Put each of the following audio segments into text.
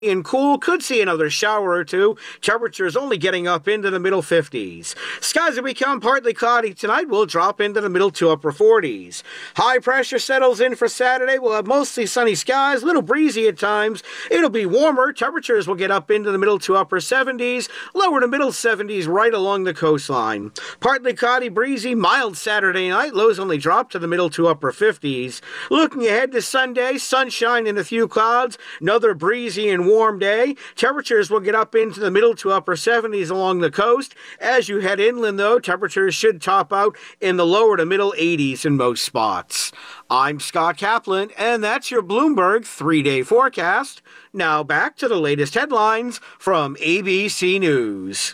And cool, could see another shower or two. Temperatures only getting up into the middle 50s. Skies will become partly cloudy tonight. Will drop into the middle to upper 40s. High pressure settles in for Saturday. We'll have mostly sunny skies, a little breezy at times. It'll be warmer. Temperatures will get up into the middle to upper 70s, lower to middle 70s right along the coastline. Partly cloudy, breezy, mild Saturday night. Lows only drop to the middle to upper 50s. Looking ahead to Sunday, sunshine and a few clouds. Another breezy and warm day. Temperatures will get up into the middle to upper 70s along the coast. As you head inland, though, temperatures should top out in the lower to middle 80s in most spots. I'm Scott Kaplan, and that's your Bloomberg 3-day forecast. Now back to the latest headlines from ABC News.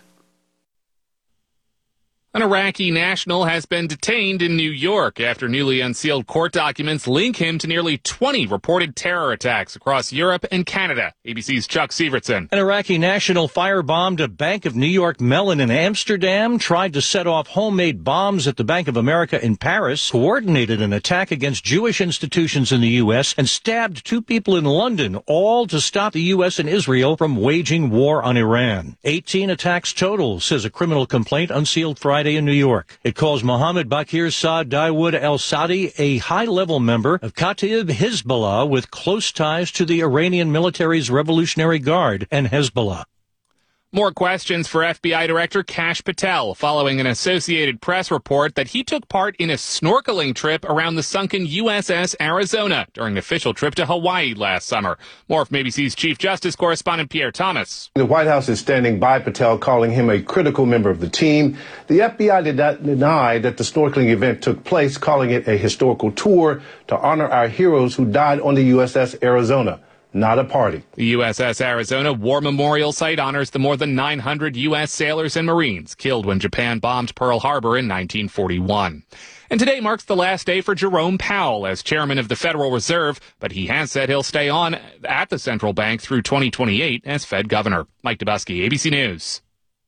An Iraqi national has been detained in New York after newly unsealed court documents link him to nearly 20 reported terror attacks across Europe and Canada. ABC's Chuck Sievertson. An Iraqi national firebombed a Bank of New York Mellon in Amsterdam, tried to set off homemade bombs at the Bank of America in Paris, coordinated an attack against Jewish institutions in the U.S., and stabbed 2 people in London, all to stop the U.S. and Israel from waging war on Iran. 18 attacks total, says a criminal complaint unsealed Friday in New York. It calls Mohammed Bakir Saad Dawood al-Sadi a high-level member of Kataib Hezbollah with close ties to the Iranian military's Revolutionary Guard and Hezbollah. More questions for FBI Director Kash Patel following an Associated Press report that he took part in a snorkeling trip around the sunken USS Arizona during an official trip to Hawaii last summer. More from ABC's Chief Justice correspondent Pierre Thomas. The White House is standing by Patel, calling him a critical member of the team. The FBI did not deny that the snorkeling event took place, calling it a historical tour to honor our heroes who died on the USS Arizona. Not a party. The USS Arizona War Memorial Site honors the more than 900 U.S. sailors and Marines killed when Japan bombed Pearl Harbor in 1941. And today marks the last day for Jerome Powell as chairman of the Federal Reserve, but he has said he'll stay on at the central bank through 2028 as Fed governor. Mike Dubusky, ABC News.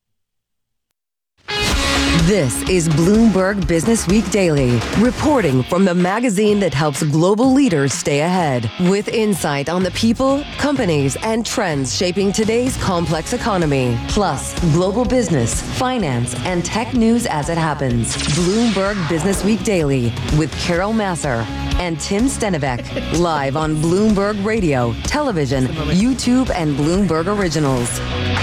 This is Bloomberg Business Week Daily, reporting from the magazine that helps global leaders stay ahead, with insight on the people, companies, and trends shaping today's complex economy, plus global business, finance, and tech news as it happens. Bloomberg Business Week Daily with Carol Massar and Tim Stenivek, live on Bloomberg Radio, television, YouTube, and Bloomberg Originals.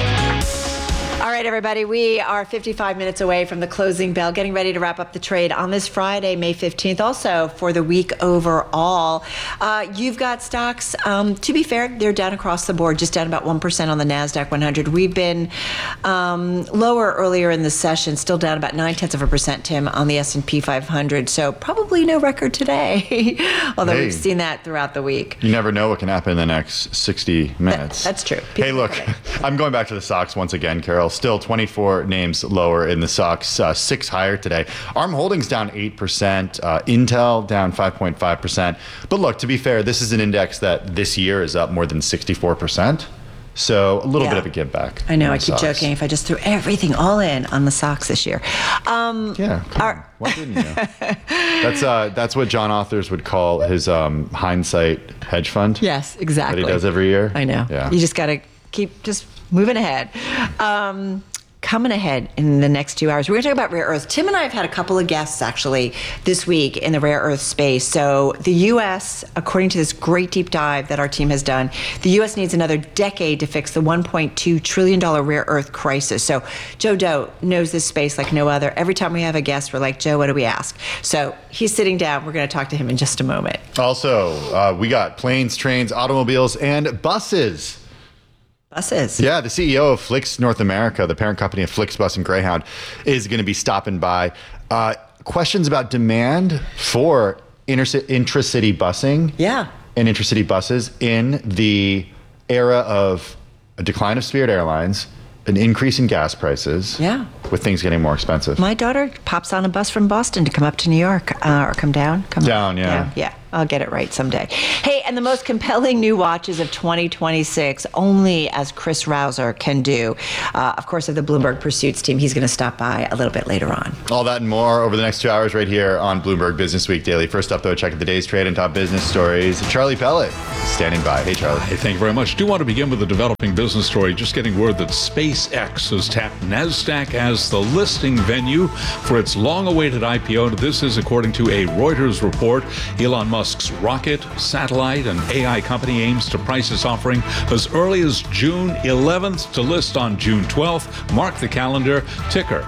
All right, everybody, we are 55 minutes away from the closing bell, getting ready to wrap up the trade on this Friday, May 15th, also for the week overall. You've got stocks, to be fair, they're down across the board, just down about 1% on the NASDAQ 100. We've been lower earlier in the session, still down about 0.9%, Tim, on the S&P 500. So probably no record today, although we've seen that throughout the week. You never know what can happen in the next 60 minutes. That's true. Hey, look, I'm going back to the stocks once again, Carol. Still 24 names lower in the stocks, 6 higher today. ARM Holdings down 8%, Intel down 5.5%. But look, to be fair, this is an index that this year is up more than 64%. So a little bit of a give back. I know, I keep joking. If I just threw everything all in on the stocks this year. Yeah, come on. Why didn't you? That's what John Authers would call his hindsight hedge fund. Yes, exactly. That he does every year. I know. Yeah. You just got to keep just moving ahead. Coming ahead in the next 2 hours, we're going to talk about rare earths. Tim and I have had a couple of guests actually this week in the rare earth space. So the U.S., according to this great deep dive that our team has done, the U.S. needs another decade to fix the $1.2 trillion rare earth crisis. So Joe Doe knows this space like no other. Every time we have a guest, we're like, Joe, what do we ask? So he's sitting down. We're going to talk to him in just a moment. Also, we got planes, trains, automobiles, and buses. Buses. Yeah, the CEO of Flix North America, the parent company of Flixbus and Greyhound, is going to be stopping by. Questions about demand for intracity busing and intracity buses in the era of a decline of Spirit Airlines, an increase in gas prices, with things getting more expensive. My daughter pops on a bus from Boston to come up to New York, or come down. Down, yeah. Yeah. I'll get it right someday. Hey, and the most compelling new watches of 2026, only as Chris Rouser can do. Of course, of the Bloomberg Pursuits team. He's going to stop by a little bit later on. All that and more over the next 2 hours right here on Bloomberg Business Week Daily. First up, though, check out the day's trade and top business stories. Charlie Pellet standing by. Hey, Charlie. Hey, thank you very much. Do want to begin with a developing business story. Just getting word that SpaceX has tapped NASDAQ as the listing venue for its long-awaited IPO. This is according to a Reuters report. Elon Musk's rocket, satellite, and AI company aims to price its offering as early as June 11th to list on June 12th. Mark the calendar. Ticker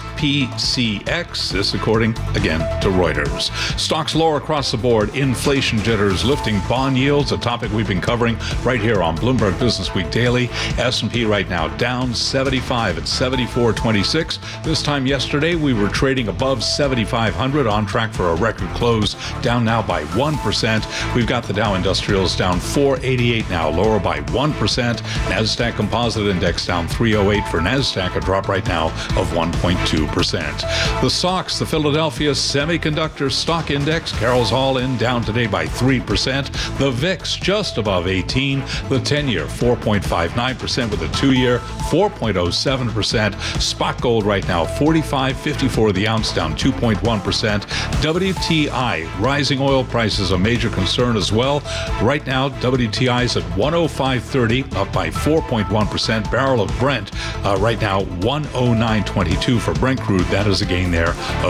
SPCX. This according, again, to Reuters. Stocks lower across the board. Inflation jitters lifting bond yields, a topic we've been covering right here on Bloomberg Business Week Daily. S&P right now down 75 at 74.26. This time yesterday, we were trading above 7,500, on track for a record close, down now by 1%. We've got the Dow Industrials down 488 now, lower by 1%. NASDAQ Composite Index down 308 for NASDAQ, a drop right now of 1.2%. The stocks, the Philadelphia Semiconductor Stock Index, Carol's All in, down today by 3%. The VIX just above 18. The 10-year 4.59% with the 2-year 4.07%. Spot gold right now 45.54 the ounce, down 2.1%. WTI, rising oil prices a major concern as well. Right now WTI's at 105.30, up by 4.1%. Barrel of Brent right now 109.22 for Brent crude. That is a gain there of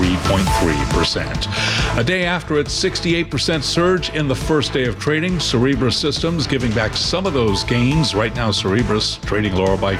3.3%. A day after its 68% surge in the first day of trading, Cerebras Systems giving back some of those gains. Right now Cerebras trading lower by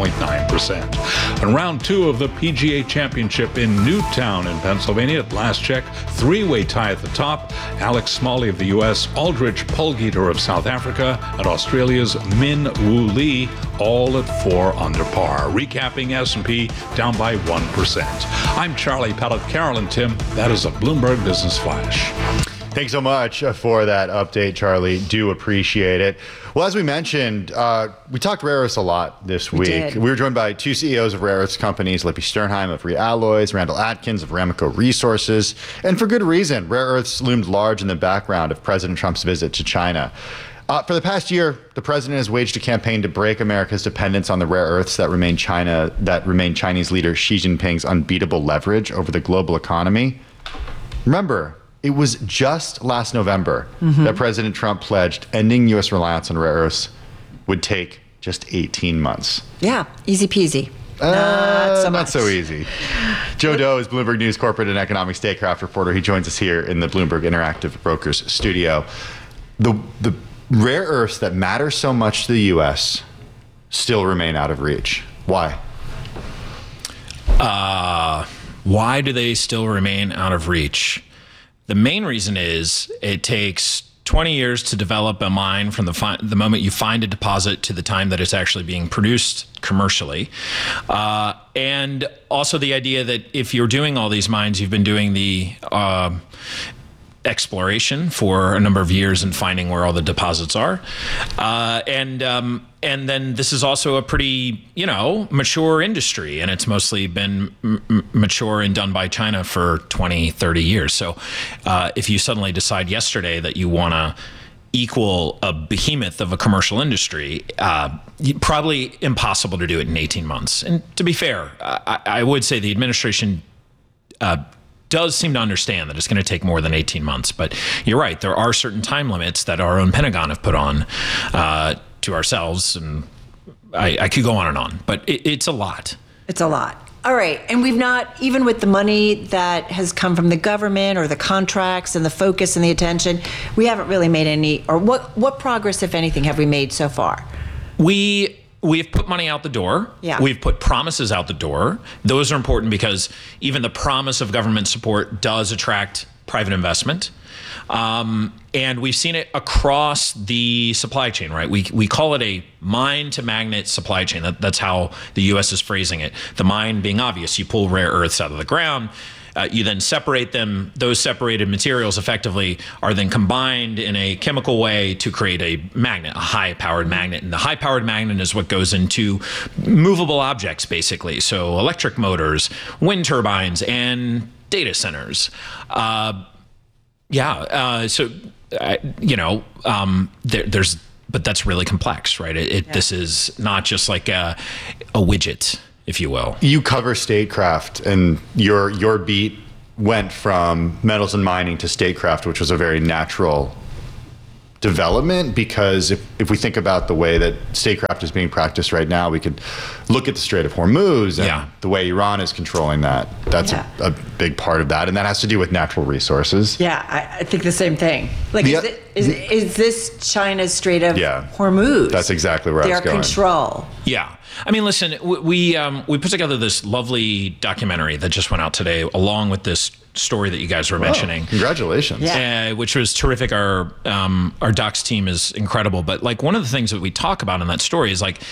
5.9%. And round 2 of the PGA Championship in Newtown in Pennsylvania at last check, 3-way tie at the top. Alex Smalley of the U.S., Aldrich Pulgeter of South Africa, and Australia's Min Woo Lee, all at 4 under par. Recapping S&P down by 1%. I'm Charlie Pellet. Carol and Tim, that is a Bloomberg Business Flash. Thanks so much for that update, Charlie. Do appreciate it. Well, as we mentioned, we talked rare earths a lot this week. We were joined by 2 CEOs of rare earths companies, Lippy Sternheim of Realloys, Randall Atkins of Ramaco Resources. And for good reason, rare earths loomed large in the background of President Trump's visit to China. For the past year, the president has waged a campaign to break America's dependence on the rare earths that remain Chinese leader Xi Jinping's unbeatable leverage over the global economy. Remember, it was just last November that President Trump pledged ending U.S. reliance on rare earths would take just 18 months. Yeah, easy peasy. Not so easy. Joe Doe is Bloomberg News corporate and economic statecraft reporter. He joins us here in the Bloomberg Interactive Brokers studio. The rare earths that matter so much to the U.S. still remain out of reach. Why? Why do they still remain out of reach? The main reason is it takes 20 years to develop a mine from the moment you find a deposit to the time that it's actually being produced commercially. And also the idea that if you're doing all these mines, you've been doing the exploration for a number of years and finding where all the deposits are. And then this is also a pretty, mature industry, and it's mostly been mature and done by China for 20, 30 years. So if you suddenly decide yesterday that you want to equal a behemoth of a commercial industry, probably impossible to do it in 18 months. And to be fair, I would say the administration does seem to understand that it's going to take more than 18 months. But you're right. There are certain time limits that our own Pentagon have put on to ourselves. And I could go on and on. But it's a lot. It's a lot. All right. And we've not, even with the money that has come from the government or the contracts and the focus and the attention, we haven't really made any, or what progress, if anything, have we made so far? We've put money out the door. Yeah. We've put promises out the door. Those are important because even the promise of government support does attract private investment. And we've seen it across the supply chain, right? We call it a mine to magnet supply chain. That's how the U.S. is phrasing it. The mine being obvious. You pull rare earths out of the ground. You then separate them. Those separated materials effectively are then combined in a chemical way to create a magnet, a high-powered magnet. And the high-powered magnet is what goes into movable objects, basically. So electric motors, wind turbines, and data centers. Yeah. But that's really complex, right? This is not just like a widget, if you will. You cover statecraft, and your beat went from metals and mining to statecraft, which was a very natural development, because if we think about the way that statecraft is being practiced right now, we could look at the Strait of Hormuz and the way Iran is controlling that. That's a big part of that, and that has to do with natural resources. Yeah, I think the same thing. Like, is this China's Strait of Hormuz? That's exactly where I was going. Their control. Yeah. I mean, listen, we put together this lovely documentary that just went out today, along with this story that you guys were mentioning. Congratulations. Which was terrific. Our docs team is incredible. But like, one of the things that we talk about in that story is like,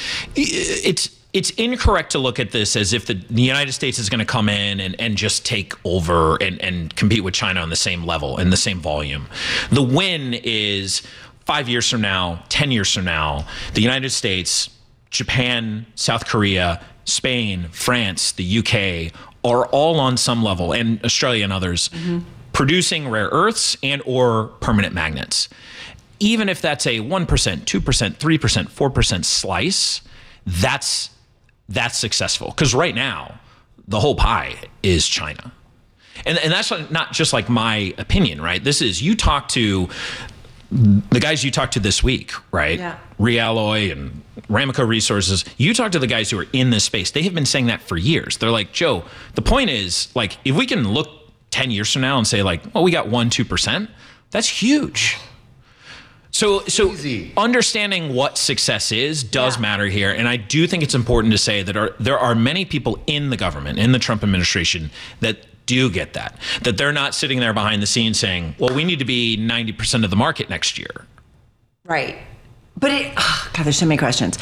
it's incorrect to look at this as if the United States is going to come in and just take over and compete with China on the same level and the same volume. The win is 5 years from now, 10 years from now, the United States, Japan, South Korea, Spain, France, the UK are all on some level, and Australia and others, producing rare earths and or permanent magnets. Even if that's a 1%, 2%, 3%, 4% slice, that's successful. Because right now, the whole pie is China. And that's not just like my opinion, right? This is, you talk to the guys you talked to this week, right? Yeah. Realloy and Ramaco Resources. You talk to the guys who are in this space. They have been saying that for years. They're like, Joe, the point is, like, if we can look 10 years from now and say, like, well, we got 1-2%, that's huge. So understanding what success is does matter here. And I do think it's important to say that there are many people in the government, in the Trump administration, that do get that they're not sitting there behind the scenes saying, well, we need to be 90% of the market next year. Right. But God, there's so many questions.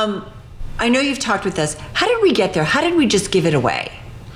I know you've talked with us. How did we get there? How did we just give it away?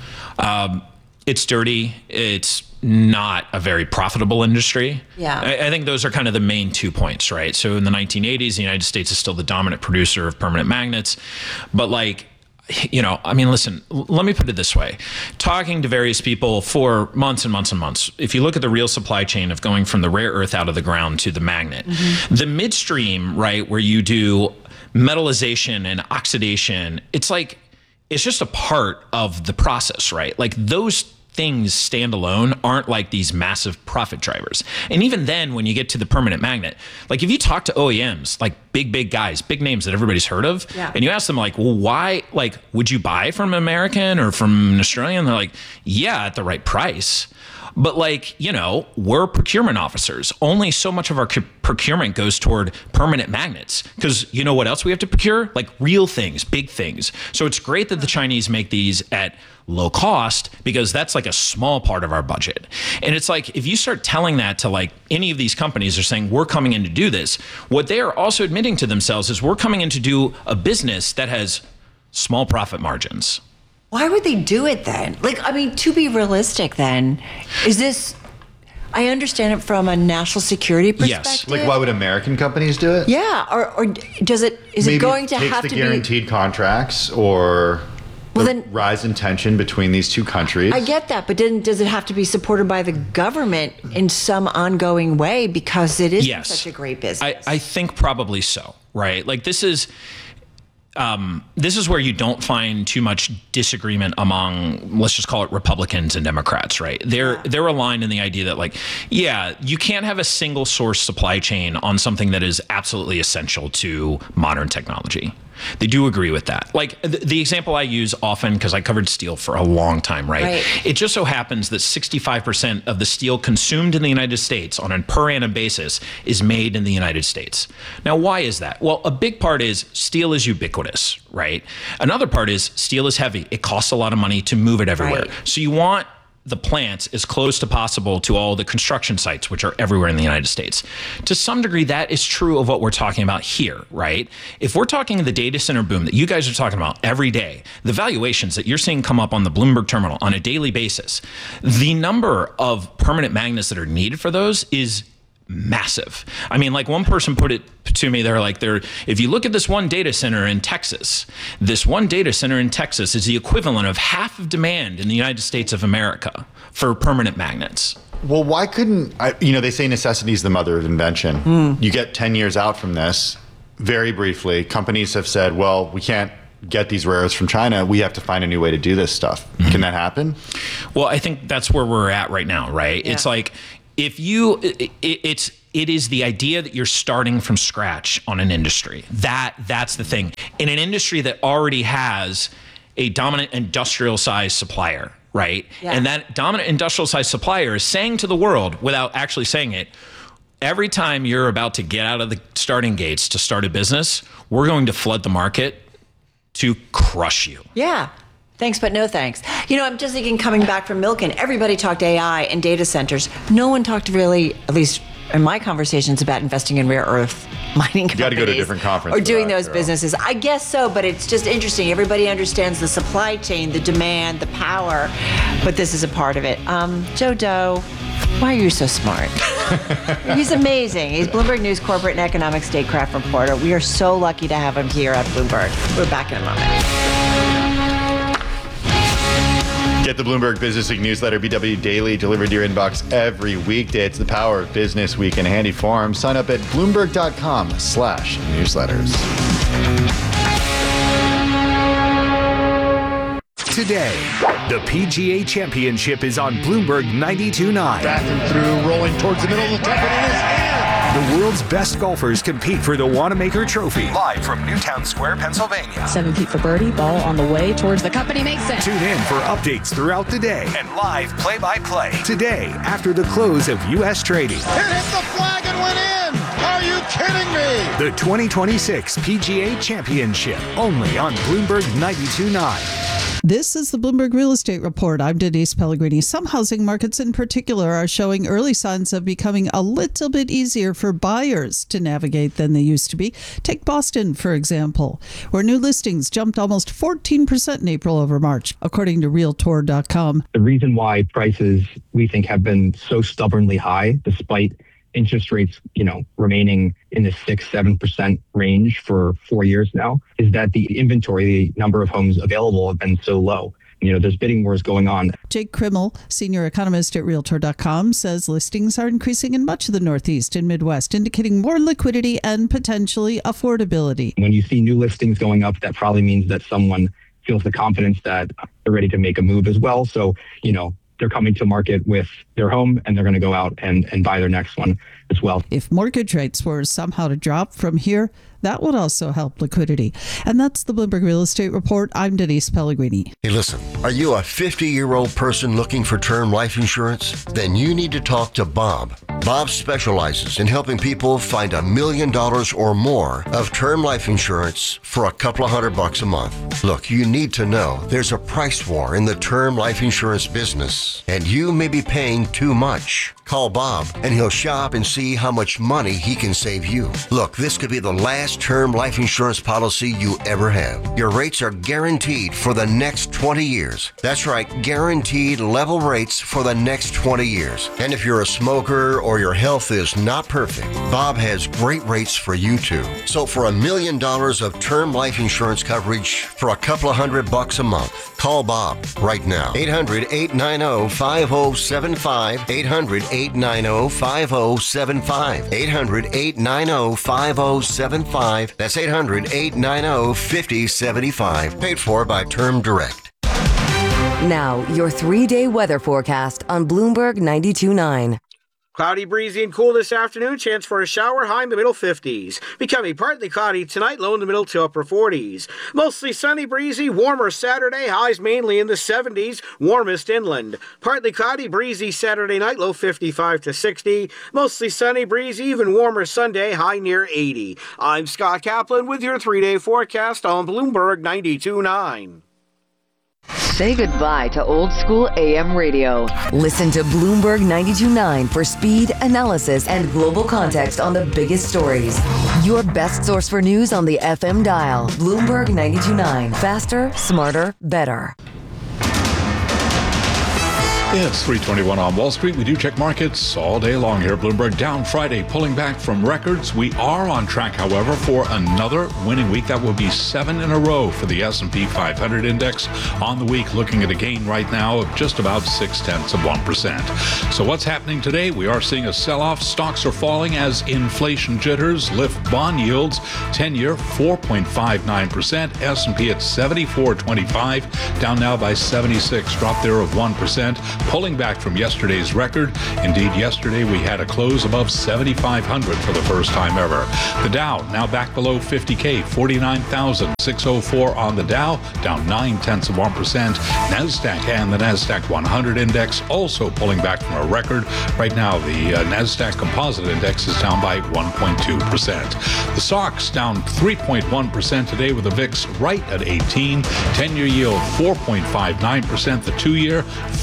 It's dirty. It's not a very profitable industry. Yeah. I think those are kind of the main 2 points, right? So in the 1980s, the United States is still the dominant producer of permanent magnets. But like, you know, I mean, listen, let me put it this way. Talking to various people for months and months and months, if you look at the real supply chain of going from the rare earth out of the ground to the magnet, the midstream, right, where you do metallization and oxidation, it's like, it's just a part of the process, right? Like, those things standalone aren't like these massive profit drivers. And even then, when you get to the permanent magnet, like, if you talk to OEMs, like big guys, big names that everybody's heard of, and you ask them, like, well, why, like, would you buy from an American or from an Australian? They're like, yeah, at the right price. But like, you know, we're procurement officers. Only so much of our procurement goes toward permanent magnets, because you know what else we have to procure? Like real things, big things. So it's great that the Chinese make these at low cost, because that's like a small part of our budget. And it's like, if you start telling that to like any of these companies are saying, we're coming in to do this, what they are also admitting to themselves is, we're coming in to do a business that has small profit margins. Why would they do it then? Like, I mean, to be realistic then, is this, I understand it from a national security perspective. Yes. Like, why would American companies do it? Yeah. Or is it going to have to be guaranteed contracts, or rise in tension between these two countries? I get that, but then does it have to be supported by the government in some ongoing way, because it is such a great business? I think probably so, right? Like, this is where you don't find too much disagreement among, let's just call it, Republicans and Democrats, right? They're aligned in the idea that, like, yeah, you can't have a single source supply chain on something that is absolutely essential to modern technology. They do agree with that. Like, the example I use often, because I covered steel for a long time, right? It just so happens that 65% of the steel consumed in the United States on a per annum basis is made in the United States. Now, why is that? Well, a big part is steel is ubiquitous, right? Another part is steel is heavy. It costs a lot of money to move it everywhere. Right. So you want the plants as close to possible to all the construction sites, which are everywhere in the United States. To some degree, that is true of what we're talking about here, right? If we're talking the data center boom that you guys are talking about every day, the valuations that you're seeing come up on the Bloomberg terminal on a daily basis, the number of permanent magnets that are needed for those is massive. I mean, like, one person put it to me, they're like, if you look at this one data center in Texas, this one data center in Texas is the equivalent of half of demand in the United States of America for permanent magnets. Well, why couldn't, they say necessity is the mother of invention. You get 10 years out from this, very briefly, companies have said, well, we can't get these rare earths from China. We have to find a new way to do this stuff. Can that happen? Well, I think that's where we're at right now, right? Yeah. It's like, if you, it is the idea that you're starting from scratch on an industry. That's the thing. In an industry that already has a dominant industrial size supplier, right? Yeah. And that dominant industrial size supplier is saying to the world, without actually saying it, every time you're about to get out of the starting gates to start a business, we're going to flood the market to crush you. Yeah. Thanks, but no thanks. I'm just thinking, coming back from Milken, everybody talked AI and data centers. No one talked really, at least in my conversations, about investing in rare earth mining companies. You got to go to a different conference. Or doing those businesses. I guess so, but it's just interesting. Everybody understands the supply chain, the demand, the power, but this is a part of it. Joe Doe, why are you so smart? He's amazing. He's Bloomberg News corporate and economic statecraft reporter. We are so lucky to have him here at Bloomberg. We're back in a moment. Get the Bloomberg Business Week newsletter, BW Daily, delivered to your inbox every weekday. It's the power of Business Week in a handy form. Sign up at Bloomberg.com/newsletters. Today, the PGA Championship is on Bloomberg 92.9. Bathroom through, rolling towards the middle of the top, and it is in. The world's best golfers compete for the Wanamaker Trophy. Live from Newtown Square, Pennsylvania. 7 feet for birdie, ball on the way towards the cup, and he makes it. Tune in for updates throughout the day and live play-by-play. Today, after the close of U.S. trading. It hit the flag and went in. Are you kidding me? The 2026 PGA Championship, only on Bloomberg 92.9. This is the Bloomberg Real Estate Report. I'm Denise Pellegrini. Some housing markets in particular are showing early signs of becoming a little bit easier for buyers to navigate than they used to be. Take Boston, for example, where new listings jumped almost 14% in April over March, according to Realtor.com. The reason why prices, we think, have been so stubbornly high, despite interest rates, remaining in the 6-7% range for 4 years now, is that the inventory, the number of homes available, have been so low. There's bidding wars going on. Jake Krimmel, senior economist at Realtor.com, says listings are increasing in much of the Northeast and Midwest, indicating more liquidity and potentially affordability. When you see new listings going up, that probably means that someone feels the confidence that they're ready to make a move as well. So, they're coming to market with their home, and they're going to go out and buy their next one as well. If mortgage rates were somehow to drop from here, that would also help liquidity. And that's the Bloomberg Real Estate Report. I'm Denise Pellegrini. Hey, listen, are you a 50-year-old person looking for term life insurance? Then you need to talk to Bob. Bob specializes in helping people find $1 million or more of term life insurance for a couple of $100 a month. Look, you need to know there's a price war in the term life insurance business, and you may be paying too much. Call Bob, and he'll shop and see how much money he can save you. Look, this could be the last term life insurance policy you ever have. Your rates are guaranteed for the next 20 years. That's right, guaranteed level rates for the next 20 years. And if you're a smoker or your health is not perfect, Bob has great rates for you too. So for $1 million of term life insurance coverage for a couple of $100 a month, call Bob right now. 800-890-5075. 800-890-5075. 800-890-5075. That's 800-890-5075. Paid for by Term Direct. Now, your 3-day weather forecast on Bloomberg 92.9. Cloudy, breezy, and cool this afternoon. Chance for a shower, high in the middle 50s. Becoming partly cloudy tonight, low in the middle to upper 40s. Mostly sunny, breezy, warmer Saturday, highs mainly in the 70s, warmest inland. Partly cloudy, breezy Saturday night, low 55 to 60. Mostly sunny, breezy, even warmer Sunday, high near 80. I'm Scott Kaplan with your 3-day forecast on Bloomberg 92.9. Say goodbye to old school AM radio. Listen to Bloomberg 92.9 for speed, analysis, and global context on the biggest stories. Your best source for news on the FM dial. Bloomberg 92.9. Faster, smarter, better. It's 3:21 on Wall Street. We do check markets all day long here. Bloomberg down Friday, pulling back from records. We are on track, however, for another winning week. That will be 7 in a row for the S&P 500 index on the week, looking at a gain right now of just about 0.6%. So what's happening today? We are seeing a sell-off. Stocks are falling as inflation jitters lift bond yields. 10-year 4.59%. S&P at 74.25, down now by 76. Drop there of 1%. Pulling back from yesterday's record. Indeed, yesterday we had a close above 7,500 for the first time ever. The Dow now back below 50K, 49,604 on the Dow, down 0.9%. NASDAQ and the NASDAQ 100 index also pulling back from a record. Right now, the NASDAQ Composite Index is down by 1.2%. The SOX down 3.1% today with the VIX right at 18. 10-year yield 4.59%. The 2-year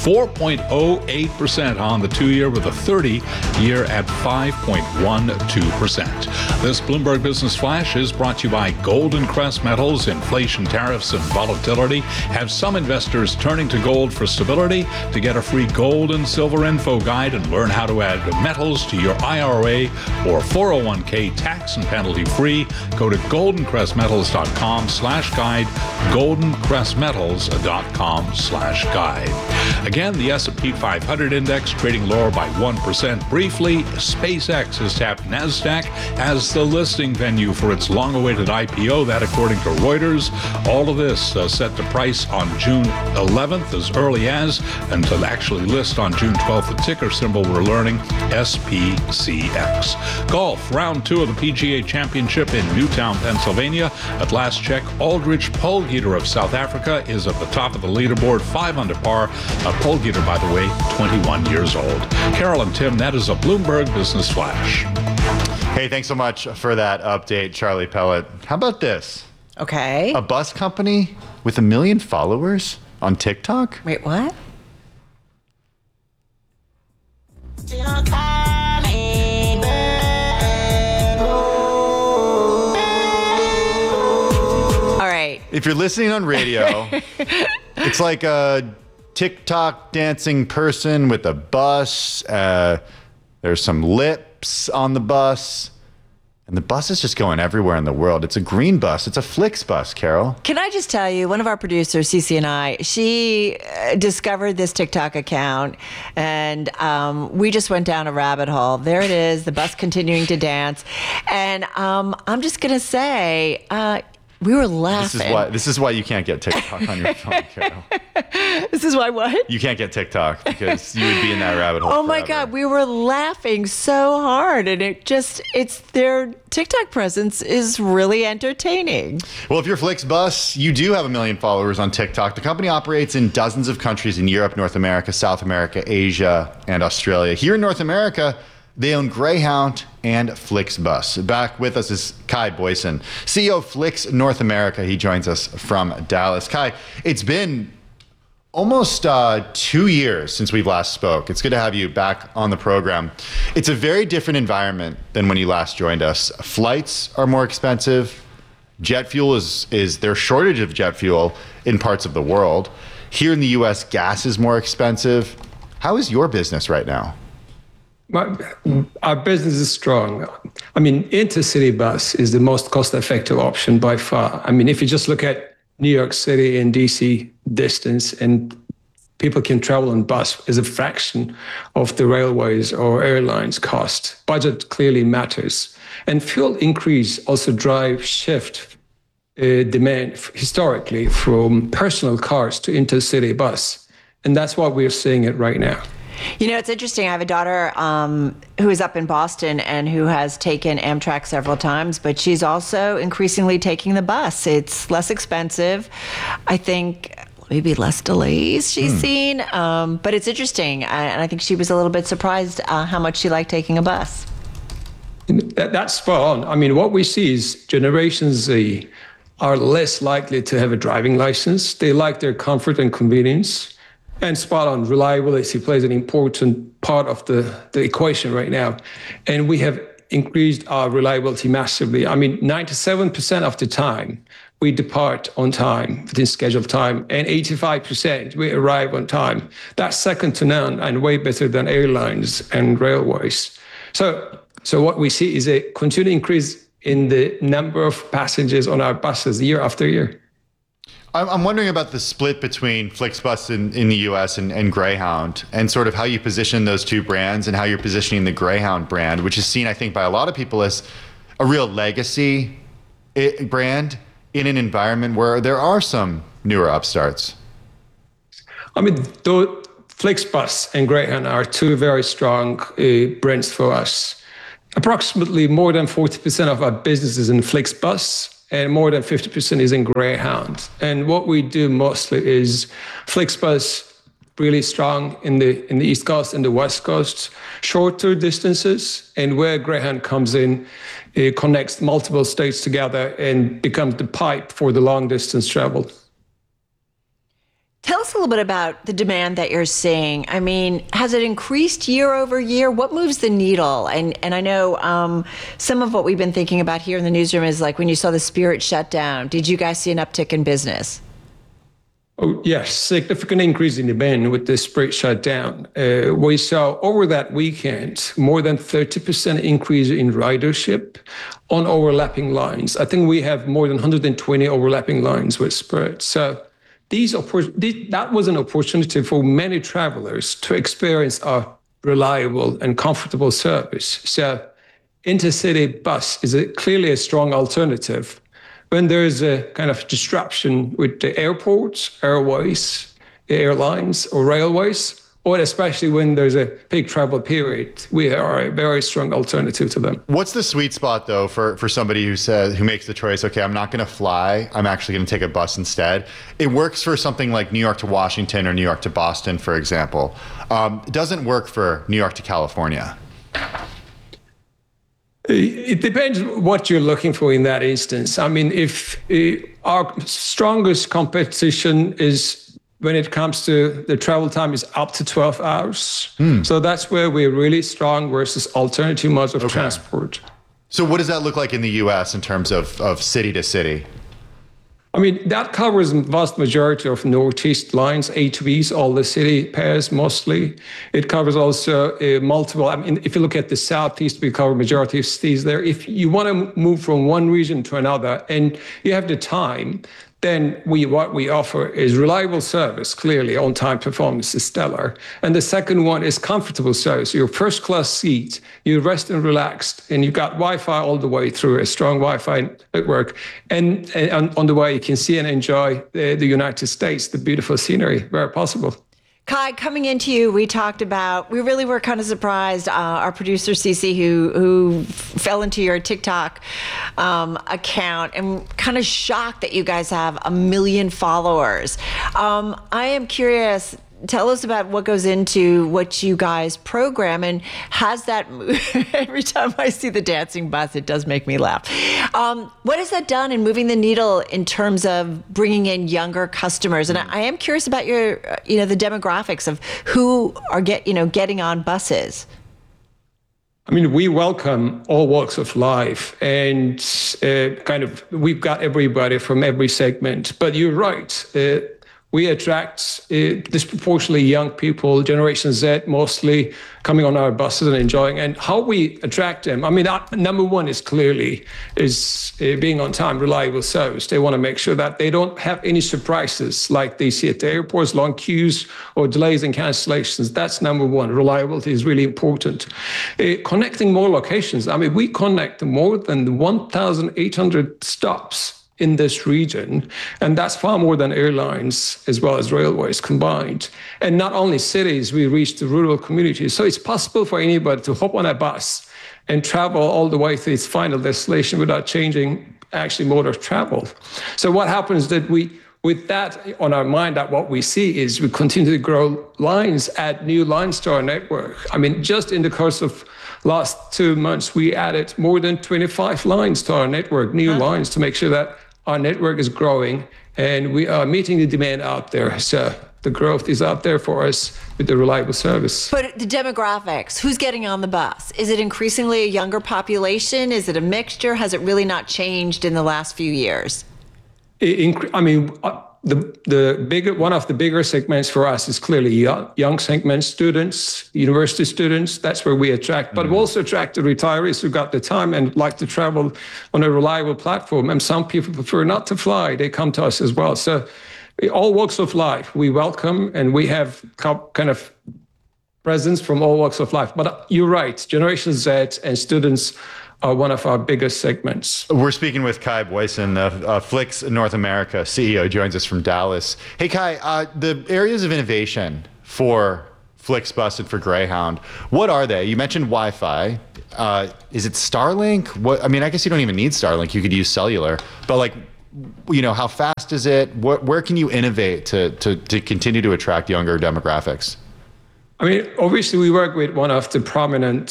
4.08% on the 2-year with a 30-year at 5.12%. This Bloomberg Business Flash is brought to you by Golden Crest Metals. Inflation, tariffs, and volatility have some investors turning to gold for stability. To get a free gold and silver info guide and learn how to add metals to your IRA or 401k tax and penalty free, go to goldencrestmetals.com/guide, goldencrestmetals.com/guide. Again, the S&P 500 index trading lower by 1% briefly. SpaceX has tapped NASDAQ as the listing venue for its long-awaited IPO, that according to Reuters. All of this set to price on June 11th as early as, and to actually list on June 12th. The ticker symbol we're learning, SPCX. Golf, round 2 of the PGA Championship in Newtown, Pennsylvania. At last check, Aldrich Polgieter of South Africa is at the top of the leaderboard, 5 under par. Polgieter, by the way, 21 years old. Carol and Tim, that is a Bloomberg Business Flash. Hey, thanks so much for that update, Charlie Pellet. How about this? Okay. A bus company with 1 million followers on TikTok? Wait, what? All right. If you're listening on radio, it's like a TikTok dancing person with a bus. There's some lips on the bus. And the bus is just going everywhere in the world. It's a green bus. It's a Flixbus, Carol. Can I just tell you, one of our producers, Cece and I, she discovered this TikTok account, and we just went down a rabbit hole. There it is, the bus continuing to dance. And I'm just going to say, we were laughing. This is why you can't get TikTok on your phone, Carol. This is why what? You can't get TikTok because you would be in that rabbit hole. Oh my God, we were laughing so hard, and it's their TikTok presence is really entertaining. Well, if you're Flixbus, you do have 1 million followers on TikTok. The company operates in dozens of countries in Europe, North America, South America, Asia, and Australia. Here in North America, they own Greyhound and Flixbus. Back with us is Kai Boyson, CEO of Flix North America. He joins us from Dallas. Kai, it's been almost 2 years since we've last spoke. It's good to have you back on the program. It's a very different environment than when you last joined us. Flights are more expensive. Jet fuel is there's shortage of jet fuel in parts of the world. Here in the U.S., gas is more expensive. How is your business right now? Our business is strong. I mean, intercity bus is the most cost-effective option by far. I mean, if you just look at New York City and DC distance, and people can travel on bus as a fraction of the railways or airlines cost. Budget clearly matters. And fuel increase also drive shift demand historically from personal cars to intercity bus. And that's what we're seeing it right now. You know, it's interesting. I have a daughter who is up in Boston and who has taken Amtrak several times, but she's also increasingly taking the bus. It's less expensive. I think maybe less delays she's seen. But it's interesting. And I think she was a little bit surprised how much she liked taking a bus. That's spot on. I mean, what we see is Generation Z are less likely to have a driving license. They like their comfort and convenience. And spot on, reliability plays an important part of the equation right now. And we have increased our reliability massively. I mean, 97% of the time, we depart on time, within scheduled time, and 85% we arrive on time. That's second to none and way better than airlines and railways. So what we see is a continued increase in the number of passengers on our buses year after year. I'm wondering about the split between Flixbus in the US and Greyhound, and sort of how you position those two brands and how you're positioning the Greyhound brand, which is seen, I think, by a lot of people as a real legacy brand in an environment where there are some newer upstarts. I mean, Flixbus and Greyhound are two very strong brands for us. Approximately more than 40% of our business is in Flixbus, and more than 50% is in Greyhound. And what we do mostly is Flixbus really strong in the East Coast and the West Coast, shorter distances, and where Greyhound comes in, it connects multiple states together and becomes the pipe for the long distance travel. Tell us a little bit about the demand that you're seeing. I mean, has it increased year over year? What moves the needle? And I know some of what we've been thinking about here in the newsroom is like when you saw the Spirit shut down, did you guys see an uptick in business? Oh, yes, significant increase in demand with the Spirit shutdown. We saw over that weekend more than 30% increase in ridership on overlapping lines. I think we have more than 120 overlapping lines with Spirit. So that was an opportunity for many travelers to experience a reliable and comfortable service. So intercity bus is clearly a strong alternative when there is a kind of disruption with the airports, airways, airlines, or railways, or especially when there's a peak travel period. We are a very strong alternative to them. What's the sweet spot, though, for somebody who makes the choice, okay, I'm not going to fly, I'm actually going to take a bus instead? It works for something like New York to Washington or New York to Boston, for example. It doesn't work for New York to California. It depends what you're looking for in that instance. I mean, if our strongest competition is when it comes to the travel time is up to 12 hours. So that's where we're really strong versus alternative modes of transport. So what does that look like in the U.S. in terms of city to city? I mean, that covers the vast majority of Northeast lines, A2Bs, all the city pairs mostly. It covers also multiple, I mean, if you look at the Southeast, we cover majority of cities there. If you want to move from one region to another and you have the time, then what we offer is reliable service, clearly on-time performance is stellar. And the second one is comfortable service. Your first-class seat, you rest and relaxed, and you've got Wi-Fi all the way through, a strong Wi-Fi network. And on the way, you can see and enjoy the United States, the beautiful scenery where possible. Kai, coming into you, we really were kind of surprised. Our producer, Cece, who fell into your TikTok account and kind of shocked that you guys have 1 million followers. I am curious, tell us about what goes into what you guys program, and has that, every time I see the dancing bus, it does make me laugh. What has that done in moving the needle in terms of bringing in younger customers? And I am curious about your, the demographics of who are getting on buses. I mean, we welcome all walks of life, and we've got everybody from every segment. But you're right. We attract disproportionately young people, Generation Z mostly, coming on our buses and enjoying. And how we attract them, I mean, number one is clearly being on time, reliable service. They want to make sure that they don't have any surprises like they see at the airports, long queues or delays and cancellations. That's number one. Reliability is really important. Connecting more locations. I mean, we connect more than 1,800 stops in this region, and that's far more than airlines as well as railways combined. And not only cities, we reach the rural communities. So it's possible for anybody to hop on a bus and travel all the way to its final destination without changing actually mode of travel. So what happens that with that on our mind, that what we see is we continue to grow lines, add new lines to our network. I mean, just in the course of last 2 months, we added more than 25 lines to our network, new lines, to make sure that our network is growing and we are meeting the demand out there. So the growth is out there for us with the reliable service. But the demographics, who's getting on the bus? Is it increasingly a younger population? Is it a mixture? Has it really not changed in the last few years? one of the bigger segments for us is clearly young segments, students, university students. That's where we attract, but we also attract the retirees who got the time and like to travel on a reliable platform. And some people prefer not to fly; they come to us as well. So, all walks of life we welcome, and we have kind of presence from all walks of life. But you're right, Generation Z and students are one of our biggest segments. We're speaking with Kai Boysen of Flix North America, CEO, joins us from Dallas. Hey, Kai, the areas of innovation for FlixBus and for Greyhound, what are they? You mentioned Wi-Fi. Is it Starlink? I guess you don't even need Starlink. You could use cellular. But how fast is it? Where can you innovate to continue to attract younger demographics? Obviously, we work with one of the prominent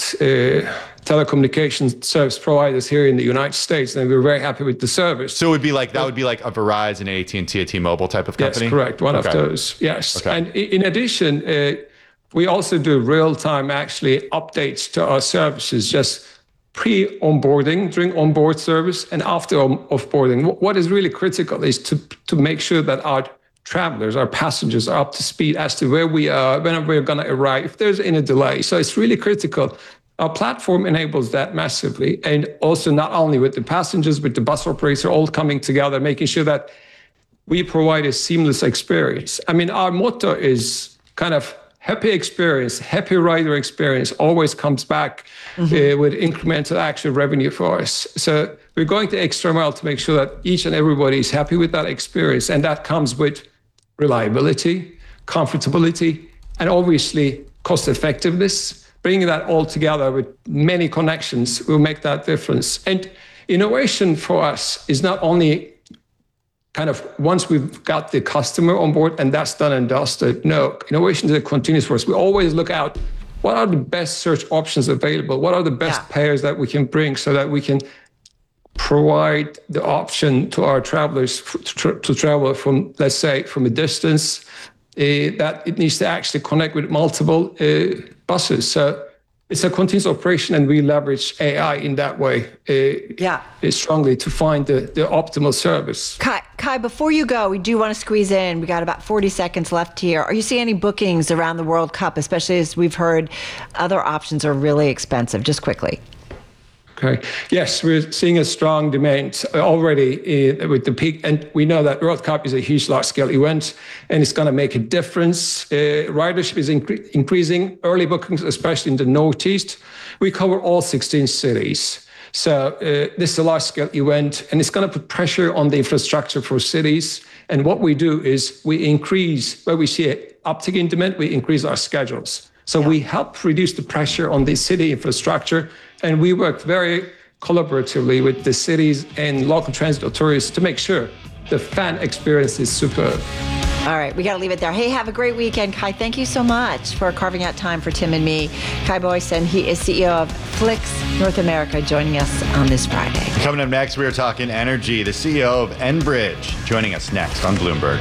telecommunications service providers here in the United States, and we're very happy with the service. So that would be like a Verizon, AT&T, a T-Mobile type of company? Yes, correct. One of those, yes. Okay. And in addition, we also do real-time, updates to our services, just pre-onboarding, during onboard service, and after offboarding. What is really critical is to make sure that our travelers, our passengers are up to speed as to where we are, when we're going to arrive, if there's any delay. So it's really critical. Our platform enables that massively. And also not only with the passengers, but the bus operator all coming together, making sure that we provide a seamless experience. Our motto is kind of happy experience, happy rider experience always comes back with incremental actual revenue for us. So we're going the extra mile to make sure that each and everybody is happy with that experience. And that comes with reliability, comfortability, and obviously cost effectiveness. Bringing that all together with many connections will make that difference. And innovation for us is not only kind of once we've got the customer on board and that's done and dusted. No, innovation is a continuous process. We always look out, what are the best search options available? What are the best pairs that we can bring so that we can provide the option to our travelers to travel from, let's say, from a distance, that it needs to actually connect with multiple buses. So it's a continuous operation, and we leverage AI in that way strongly to find the optimal service. Kai, before you go, we do want to squeeze in. We got about 40 seconds left here. Are you seeing any bookings around the World Cup, especially as we've heard other options are really expensive? Just quickly. Okay. Yes, we're seeing a strong demand already with the peak, and we know that World Cup is a huge, large-scale event, and it's going to make a difference. Ridership is increasing, early bookings, especially in the Northeast. We cover all 16 cities. So this is a large-scale event, and it's going to put pressure on the infrastructure for cities. And what we do is we increase, where we see an uptick in demand, we increase our schedules. So we help reduce the pressure on the city infrastructure, and we work very collaboratively with the cities and local transit authorities to make sure the fan experience is superb. All right, we got to leave it there. Hey, have a great weekend, Kai. Thank you so much for carving out time for Tim and me. Kai Boysen, he is CEO of Flix North America, joining us on this Friday. Coming up next, we are talking energy. The CEO of Enbridge joining us next on Bloomberg.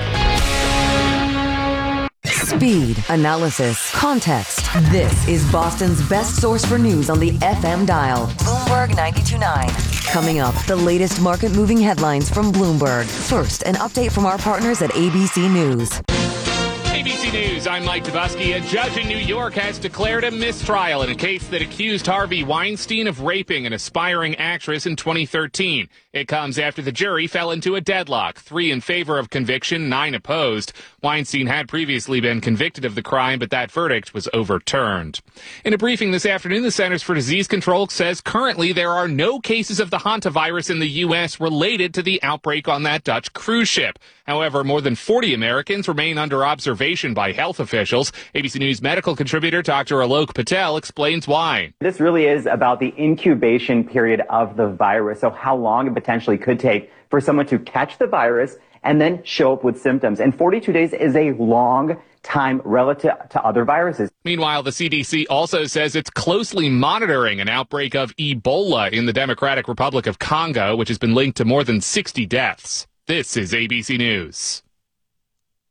Speed, analysis, context. This is Boston's best source for news on the FM dial. Bloomberg 92.9. Coming up, the latest market-moving headlines from Bloomberg. First, an update from our partners at ABC News. ABC News, I'm Mike Dubusky. A judge in New York has declared a mistrial in a case that accused Harvey Weinstein of raping an aspiring actress in 2013. It comes after the jury fell into a deadlock, 3 in favor of conviction, 9 opposed. Weinstein had previously been convicted of the crime, but that verdict was overturned. In a briefing this afternoon, the Centers for Disease Control says currently there are no cases of the hantavirus in the U.S. related to the outbreak on that Dutch cruise ship. However, more than 40 Americans remain under observation by health officials. ABC News medical contributor Dr. Alok Patel explains why. This really is about the incubation period of the virus, so how long it potentially could take for someone to catch the virus and then show up with symptoms. And 42 days is a long time relative to other viruses. Meanwhile, the CDC also says it's closely monitoring an outbreak of Ebola in the Democratic Republic of Congo, which has been linked to more than 60 deaths. This is ABC News.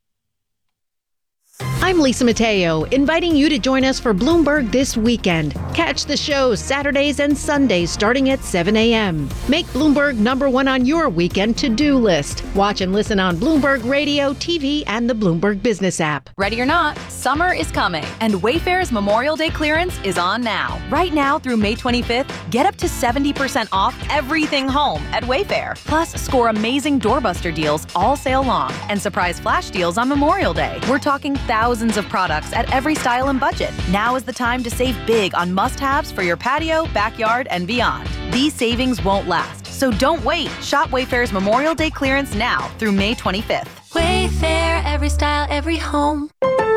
I'm Lisa Mateo, inviting you to join us for Bloomberg This Weekend. Catch the show Saturdays and Sundays starting at 7 a.m. Make Bloomberg #1 on your weekend to-do list. Watch and listen on Bloomberg Radio, TV, and the Bloomberg Business app. Ready or not, summer is coming, and Wayfair's Memorial Day clearance is on now. Right now through May 25th, get up to 70% off everything home at Wayfair. Plus, score amazing doorbuster deals all sale long and surprise flash deals on Memorial Day. We're talking thousands of products at every style and budget. Now is the time to save big on must-haves for your patio, backyard, and beyond. These savings won't last, so don't wait. Shop Wayfair's Memorial Day clearance now through May 25th. Wayfair, every style, every home.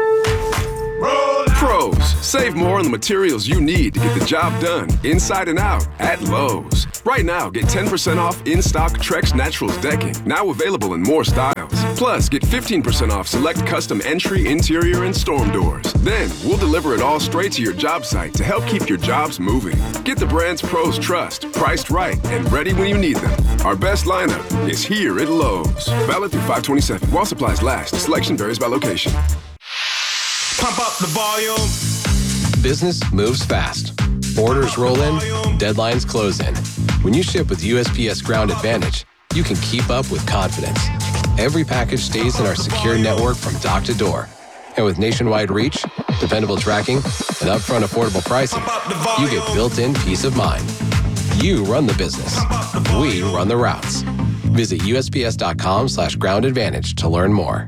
Pros, save more on the materials you need to get the job done, inside and out, at Lowe's. Right now, get 10% off in-stock Trex Naturals decking, now available in more styles. Plus, get 15% off select custom entry, interior, and storm doors. Then, we'll deliver it all straight to your job site to help keep your jobs moving. Get the brands pros trust, priced right, and ready when you need them. Our best lineup is here at Lowe's. Valid through 5/27. While supplies last. Selection varies by location. Pump up the volume. Business moves fast. Orders roll in, deadlines close in. When you ship with USPS Ground Advantage, you can keep up with confidence. Every package stays in our secure network from dock to door. And with nationwide reach, dependable tracking, and upfront affordable pricing, you get built-in peace of mind. You run the business. We run the routes. Visit USPS.com/Ground Advantage to learn more.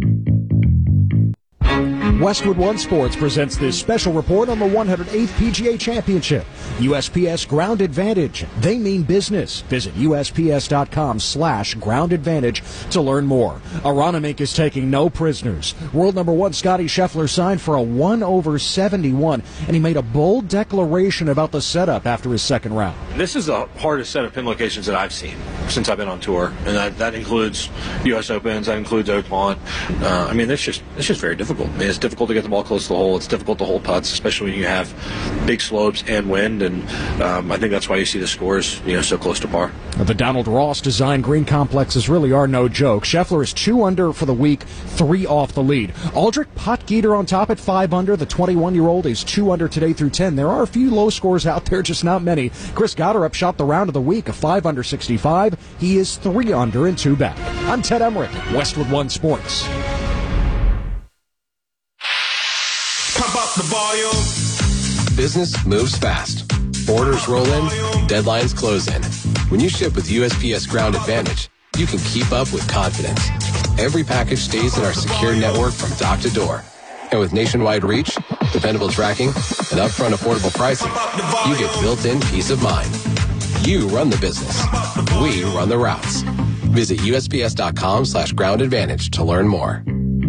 Westwood One Sports presents this special report on the 108th PGA Championship. USPS Ground Advantage. They mean business. Visit USPS.com/Ground Advantage to learn more. Aronimink is taking no prisoners. World #1 Scotty Scheffler signed for a 1/71, and he made a bold declaration about the setup after his second round. This is the hardest set of pin locations that I've seen since I've been on tour, and that includes U.S. Opens, that includes Oakmont. It's just very difficult. It's difficult to get the ball close to the hole. It's difficult to hold putts, especially when you have big slopes and wind, and I think that's why you see the scores so close to par. The Donald Ross designed green complexes really are no joke. Scheffler is 2 under for the week, 3 off the lead. Aldrich Potgieter on top at 5 under. The 21-year-old is 2 under today through 10. There are a few low scores out there, just not many. Chris Gotterup shot the round of the week, a 5 under 65. He is 3 under and 2 back. I'm Ted Emmerich, Westwood One Sports. Pump up the volume. Business moves fast. Orders roll in, deadlines close in. When you ship with USPS Ground Advantage, you can keep up with confidence. Every package stays in our secure network from dock to door. And with nationwide reach, dependable tracking, and upfront affordable pricing, you get built-in peace of mind. You run the business. We run the routes. Visit USPS.com/Ground Advantage to learn more.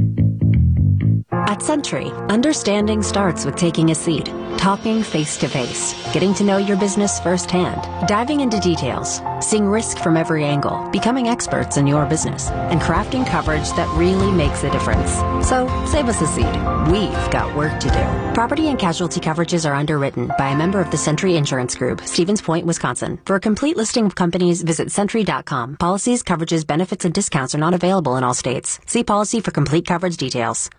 At Century, understanding starts with taking a seat, talking face-to-face, getting to know your business firsthand, diving into details, seeing risk from every angle, becoming experts in your business, and crafting coverage that really makes a difference. So, save us a seat. We've got work to do. Property and casualty coverages are underwritten by a member of the Century Insurance Group, Stevens Point, Wisconsin. For a complete listing of companies, visit Century.com. Policies, coverages, benefits, and discounts are not available in all states. See policy for complete coverage details.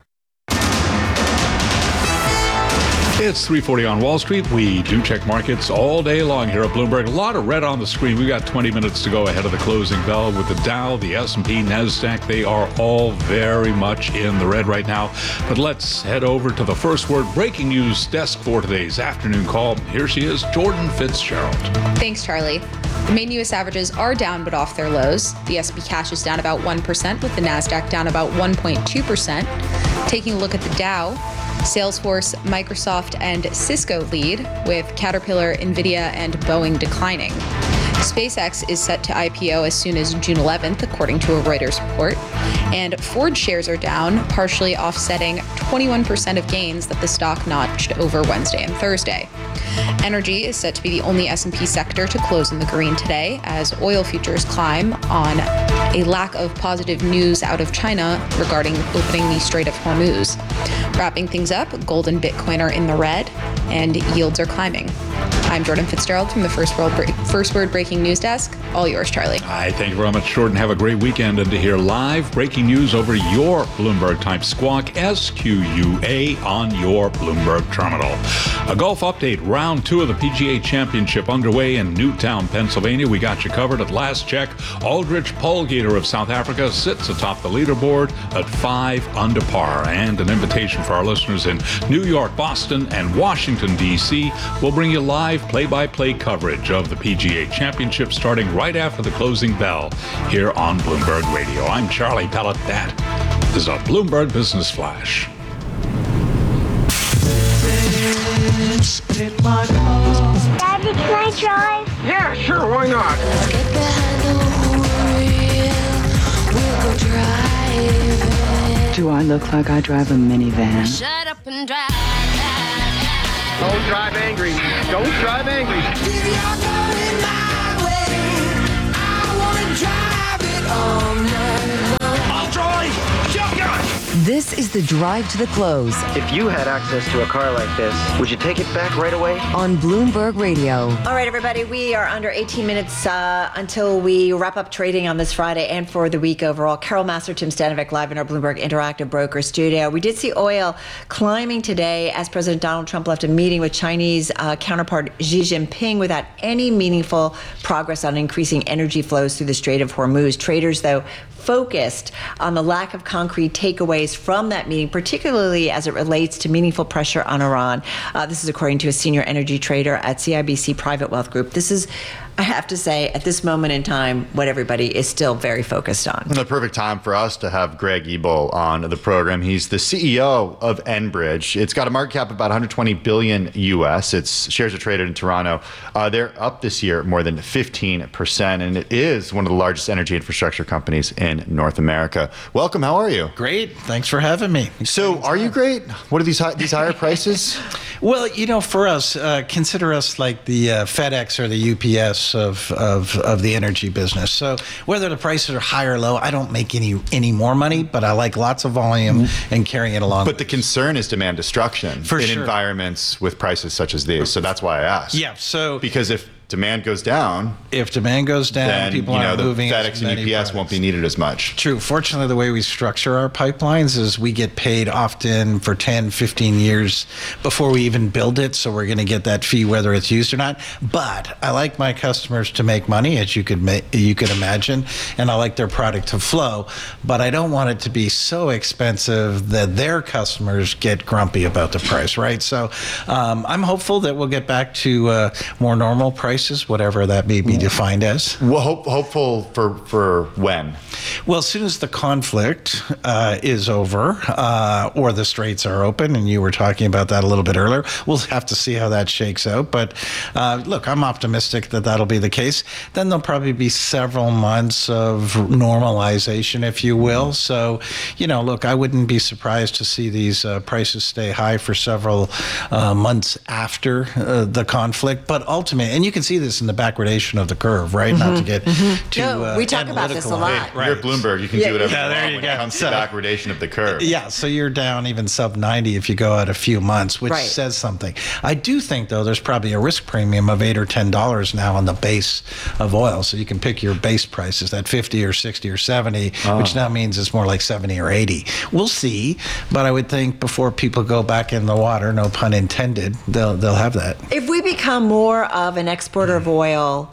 It's 3:40 on Wall Street. We do check markets all day long here at Bloomberg. A lot of red on the screen. We've got 20 minutes to go ahead of the closing bell with the Dow, the S&P, NASDAQ. They are all very much in the red right now. But let's head over to the First Word breaking news desk for today's afternoon call. Here she is, Jordan Fitzgerald. Thanks, Charlie. The main U.S. averages are down but off their lows. The S&P cash is down about 1%, with the NASDAQ down about 1.2%. Taking a look at the Dow, Salesforce, Microsoft, and Cisco lead, with Caterpillar, NVIDIA, and Boeing declining. SpaceX is set to IPO as soon as June 11th, according to a Reuters report. And Ford shares are down, partially offsetting 21% of gains that the stock notched over Wednesday and Thursday. Energy is set to be the only S&P sector to close in the green today, as oil futures climb on a lack of positive news out of China regarding opening the Strait of Hormuz. Wrapping things up, gold and Bitcoin are in the red, and yields are climbing. I'm Jordan Fitzgerald from the First Word Breaking News Desk. All yours, Charlie. Thank you very much, Jordan. Have a great weekend. And to hear live breaking breaking news over your Bloomberg-type squawk, SQUA, on your Bloomberg terminal. A golf update. Round 2 of the PGA Championship underway in Newtown, Pennsylvania. We got you covered at last check. Aldrich Polgater of South Africa sits atop the leaderboard at 5 under par. And an invitation for our listeners in New York, Boston, and Washington, D.C. We'll bring you live play-by-play coverage of the PGA Championship starting right after the closing bell here on Bloomberg Radio. I'm Charlie Pellet. That is a Bloomberg Business Flash. Daddy, can I drive? Yeah, sure, why not? Let's get behind the wheel. We'll go driving. Do I look like I drive a minivan? Shut up and drive. Don't drive angry. Don't drive angry. I'll drive. Shotgun. This is the Drive to the Close If you had access to a car like this, would you take it back right away? on Bloomberg Radio. All right, everybody, we are under 18 minutes until we wrap up trading on this Friday and for the week overall. Carol Master, Tim Stanovic, live in our Bloomberg Interactive Broker studio. We did see oil climbing today as President Donald Trump left a meeting with Chinese counterpart Xi Jinping without any meaningful progress on increasing energy flows through the Strait of Hormuz. Traders, though, focused on the lack of concrete takeaways from that meeting, particularly as it relates to meaningful pressure on Iran. This is according to a senior energy trader at CIBC Private Wealth Group. This is, I have to say, at this moment in time, what everybody is still very focused on. The perfect time for us to have Greg Ebel on the program. He's the CEO of Enbridge. It's got a market cap of about 120 billion US. Its shares are traded in Toronto. They're up this year more than 15%, and it is one of the largest energy infrastructure companies in North America. Welcome. How are you? Great. Thanks for having me. So, are you great? What are these higher prices? Well, for us, consider us like the FedEx or the UPS of the energy business. So whether the prices are high or low, I don't make any more money, but I like lots of volume and carrying it along. But the concern is demand destruction in environments with prices such as these. So that's why I asked. Yeah. So because if demand goes down, then people aren't the moving FedEx and UPS won't be needed as much. True. Fortunately, the way we structure our pipelines is we get paid often for 10, 15 years before we even build it. So we're going to get that fee whether it's used or not. But I like my customers to make money, as you could imagine, and I like their product to flow. But I don't want it to be so expensive that their customers get grumpy about the price, right? So I'm hopeful that we'll get back to more normal prices, whatever that may be defined as. Well, hopeful for when? Well, as soon as the conflict is over or the straits are open, and you were talking about that a little bit earlier, we'll have to see how that shakes out. But look, I'm optimistic that that'll be the case. Then there'll probably be several months of normalization, if you will. So, look, I wouldn't be surprised to see these prices stay high for several months after the conflict. But ultimately, and you can see this in the backwardation of the curve, right? Mm-hmm. Not to get too we talk about this a lot. You're at Bloomberg. You can do whatever there you when go. it comes to backwardation of the curve. Yeah, so you're down even sub 90 if you go out a few months, which says something. I do think, though, there's probably a risk premium of $8 or $10 now on the base of oil. So you can pick your base prices at 50 or 60 or 70, which now means it's more like 70 or 80. We'll see, but I would think before people go back in the water, no pun intended, they'll have that. If we become more of an exporter of oil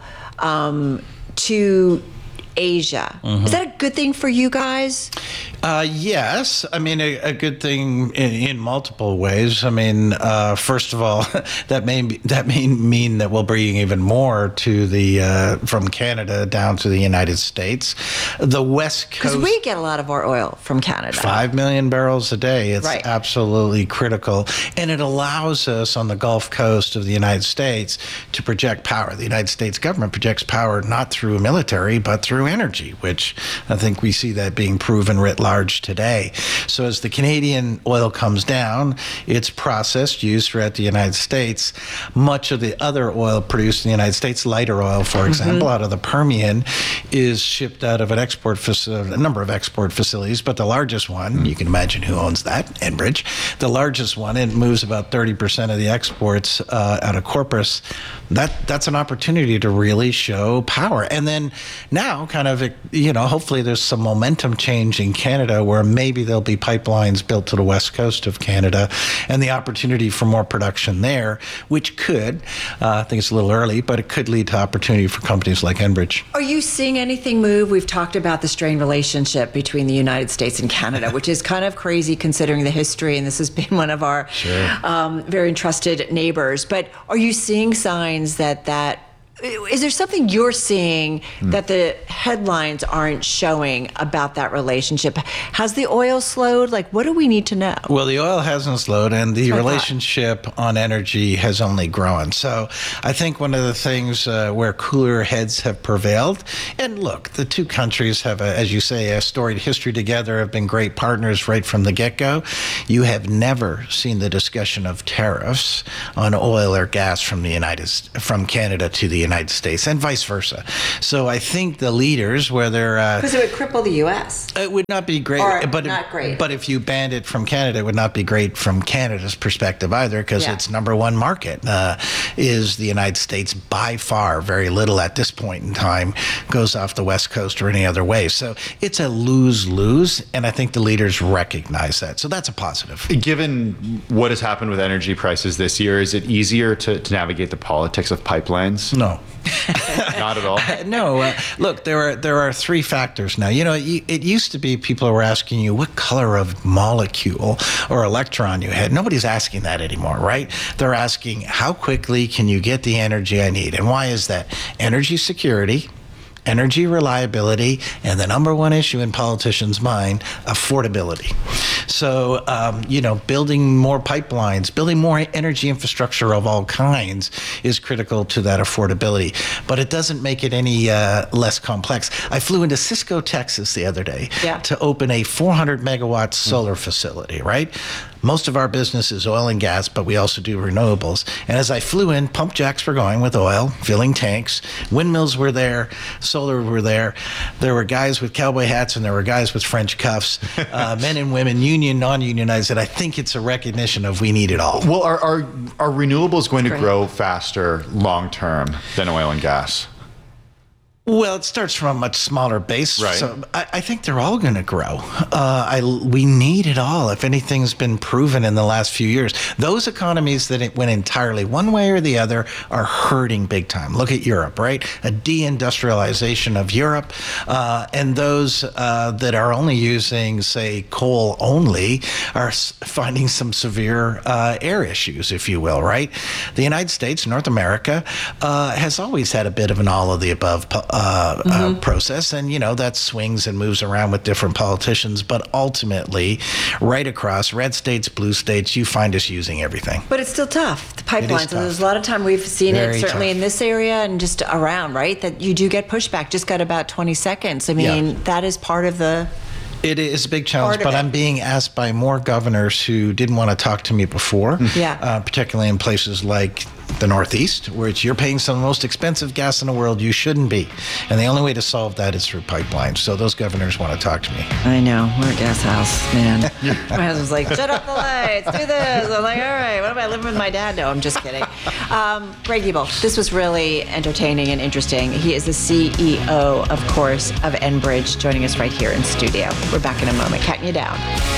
to Asia, is that a good thing for you guys? Yes. I mean, a good thing in multiple ways. I mean, first of all, that may mean that we'll bring even more to the from Canada down to the United States. The West Coast, because we get a lot of our oil from Canada. 5 million barrels a day. It's absolutely critical, and it allows us on the Gulf Coast of the United States to project power. The United States government projects power not through military, but through energy, which I think we see that being proven writ large today. So as the Canadian oil comes down, it's processed, used throughout the United States. Much of the other oil produced in the United States, lighter oil, for example, out of the Permian, is shipped out of a number of export facilities, but the largest one, you can imagine who owns that, Enbridge, the largest one, it moves about 30% of the exports out of Corpus. That's an opportunity to really show power. And then now, kind of, hopefully there's some momentum change in Canada where maybe there'll be pipelines built to the west coast of Canada and the opportunity for more production there, which could, I think it's a little early, but it could lead to opportunity for companies like Enbridge. Are you seeing anything move? We've talked about the strained relationship between the United States and Canada, which is kind of crazy considering the history, and this has been one of our very trusted neighbors. But are you seeing signs that is there something you're seeing that the headlines aren't showing about that relationship? Has the oil slowed? Like, what do we need to know? Well, the oil hasn't slowed, and the relationship on energy has only grown. So I think one of the things where cooler heads have prevailed, and look, the two countries have, as you say, a storied history together, have been great partners right from the get-go. You have never seen the discussion of tariffs on oil or gas from Canada to the United States, and vice versa. So I think the leaders, whether because it would cripple the U.S. It would not be great, not great. But if you banned it from Canada, it would not be great from Canada's perspective either, because its number one market is the United States by far. Very little at this point in time goes off the West Coast or any other way. So it's a lose-lose, and I think the leaders recognize that. So that's a positive. Given what has happened with energy prices this year, is it easier to navigate the politics of pipelines? No. Not at all. No. Look, there are three factors now. It used to be people were asking you what color of molecule or electron you had. Nobody's asking that anymore, right? They're asking how quickly can you get the energy I need, and why is that? Energy security, energy reliability, and the number one issue in politicians' mind, affordability. So, building more pipelines, building more energy infrastructure of all kinds is critical to that affordability. But it doesn't make it any less complex. I flew into Cisco, Texas the other day to open a 400 megawatt solar facility, right? Most of our business is oil and gas, but we also do renewables. And as I flew in, pump jacks were going with oil, filling tanks, windmills were there, solar were there. There were guys with cowboy hats and there were guys with French cuffs, men and women, union, non-unionized. And I think it's a recognition of we need it all. Well, are renewables going to grow faster long term than oil and gas? Well, it starts from a much smaller base, right. So I think they're all going to grow. We need it all. If anything's been proven in the last few years, those economies that it went entirely one way or the other are hurting big time. Look at Europe, right? A deindustrialization of Europe, and those that are only using, say, coal only are finding some severe air issues, if you will, right? The United States, North America, has always had a bit of an all of the above process, and that swings and moves around with different politicians, but ultimately right across red states, blue states, you find us using everything. But it's still tough, the pipelines. So there's a lot of time we've seen it certainly in this area and just around, right, that you do get pushback. Just got about 20 seconds. I mean, that is part of the It is a big challenge, but I'm being asked by more governors who didn't want to talk to me before, particularly in places like the Northeast, where you're paying some of the most expensive gas in the world you shouldn't be. And the only way to solve that is through pipelines. So those governors want to talk to me. I know. We're a gas house, man. My husband's like, shut off the lights, do this. I'm like, all right, what am I living with my dad? No, I'm just kidding. Greg Ebel, this was really entertaining and interesting. He is the CEO, of course, of Enbridge, joining us right here in studio. We're back in a moment. Counting you down.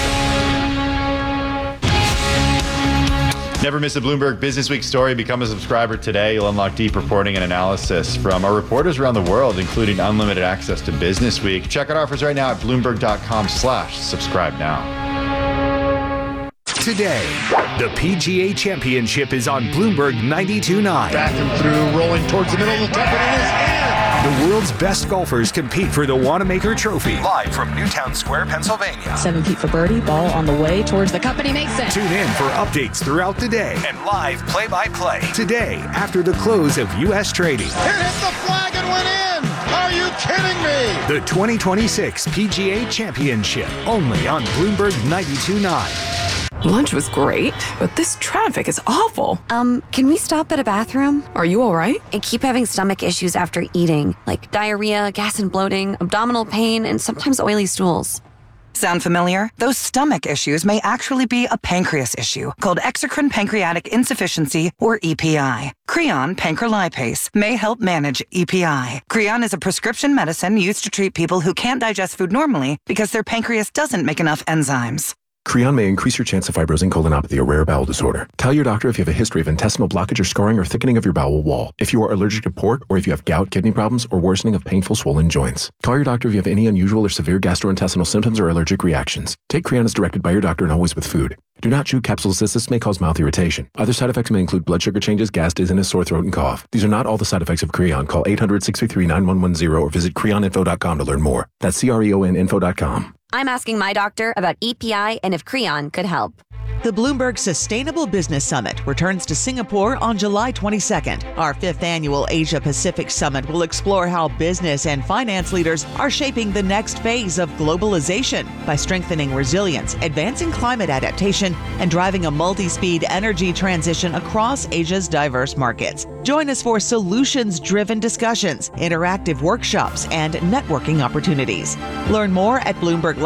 Never miss a Bloomberg Business Week story. Become a subscriber today. You'll unlock deep reporting and analysis from our reporters around the world, including unlimited access to Business Week. Check out offers right now at Bloomberg.com/subscribe now. Today, the PGA Championship is on Bloomberg 92.9. Bathroom through, rolling towards the middle of the cup, and it is in. The world's best golfers compete for the Wanamaker Trophy. Live from Newtown Square, Pennsylvania. 7 feet for birdie, ball on the way towards the cup, and he makes it. Tune in for updates throughout the day and live play-by-play. Today, after the close of U.S. trading. It hit the flag and went in. Are you kidding me? The 2026 PGA Championship, only on Bloomberg 92.9. Lunch was great, but this traffic is awful. Can we stop at a bathroom? Are you all right? I keep having stomach issues after eating, like diarrhea, gas and bloating, abdominal pain, and sometimes oily stools. Sound familiar? Those stomach issues may actually be a pancreas issue called exocrine pancreatic insufficiency, or EPI. Creon pancrelipase may help manage EPI. Creon is a prescription medicine used to treat people who can't digest food normally because their pancreas doesn't make enough enzymes. Creon may increase your chance of fibrosing colonopathy, a rare bowel disorder. Tell your doctor if you have a history of intestinal blockage or scarring or thickening of your bowel wall, if you are allergic to pork, or if you have gout, kidney problems, or worsening of painful swollen joints. Call your doctor if you have any unusual or severe gastrointestinal symptoms or allergic reactions. Take Creon as directed by your doctor and always with food. Do not chew capsules as this may cause mouth irritation. Other side effects may include blood sugar changes, gas, dizziness, sore throat, and cough. These are not all the side effects of Creon. Call 800-633-9110 or visit creoninfo.com to learn more. That's creoninfo.com. I'm asking my doctor about EPI and if Creon could help. The Bloomberg Sustainable Business Summit returns to Singapore on July 22nd. Our 5th annual Asia Pacific Summit will explore how business and finance leaders are shaping the next phase of globalization by strengthening resilience, advancing climate adaptation, and driving a multi-speed energy transition across Asia's diverse markets. Join us for solutions-driven discussions, interactive workshops, and networking opportunities. Learn more at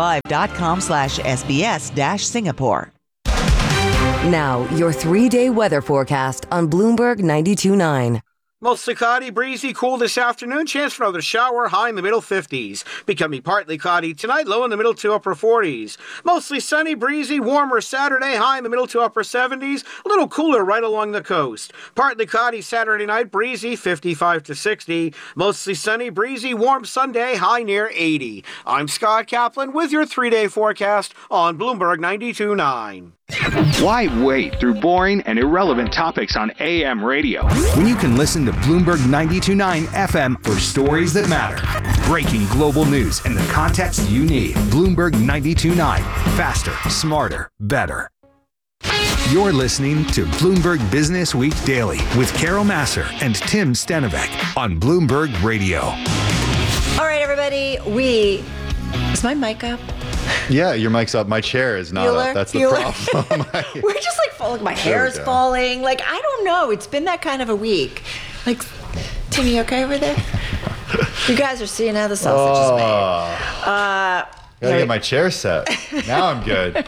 bloomberglive.com/SBS-Singapore. Now, your 3-day weather forecast on Bloomberg 92.9. Mostly cloudy, breezy, cool this afternoon. Chance for another shower, high in the middle 50s. Becoming partly cloudy tonight, low in the middle to upper 40s. Mostly sunny, breezy, warmer Saturday, high in the middle to upper 70s. A little cooler right along the coast. Partly cloudy Saturday night, breezy, 55 to 60. Mostly sunny, breezy, warm Sunday, high near 80. I'm Scott Kaplan with your 3-day forecast on Bloomberg 92.9. Why wait through boring and irrelevant topics on AM radio when you can listen to Bloomberg 92.9 FM for stories that matter? Breaking global news and the context you need. Bloomberg 92.9. Faster, smarter, better. You're listening to Bloomberg Business Week Daily with Carol Massar and Tim Stenovec on Bloomberg Radio. All right, everybody. Is my mic up? Yeah, your mic's up. My chair is not up. That's the problem. We're just like falling. My hair's falling. Like, I don't know. It's been that kind of a week. Like, Tim, you okay over there? You guys are seeing how the sausage is made. Gotta get my chair set. Now I'm good.